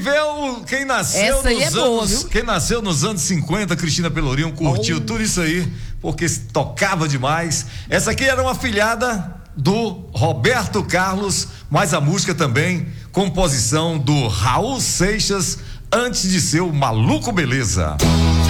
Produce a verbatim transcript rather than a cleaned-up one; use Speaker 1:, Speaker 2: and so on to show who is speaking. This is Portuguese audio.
Speaker 1: viveu, quem nasceu
Speaker 2: Essa aí
Speaker 1: nos
Speaker 2: é
Speaker 1: anos,
Speaker 2: boa, viu?
Speaker 1: quem nasceu nos anos cinquenta, Cristina Pelourinho, curtiu
Speaker 2: Oh.
Speaker 1: tudo isso aí, porque tocava demais. Essa aqui era uma filhada do Roberto Carlos, mas a música também, composição do Raul Seixas, antes de ser o Maluco Beleza.